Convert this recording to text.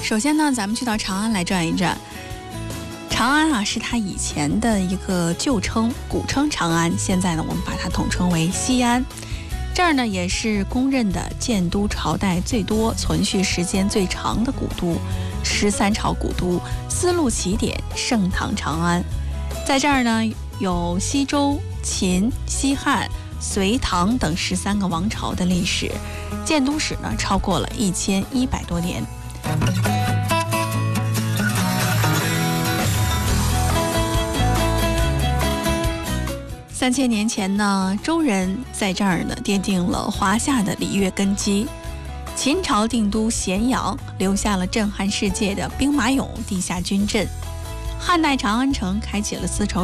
首先呢，咱们去到长安来转一转。长安啊，是它以前的一个旧称，古称长安，现在呢，我们把它统称为西安。这儿呢，也是公认的建都朝代最多、存续时间最长的古都，13朝古都，丝路起点，盛唐长安。在这儿呢，有西周、秦、西汉、隋唐等13个王朝的历史，建都史呢超过了1100多年。3000年前呢，周人在这儿呢奠定了华夏的礼乐根基。秦朝定都咸阳，留下了震撼世界的兵马俑地下军阵。汉代长安城开启了丝绸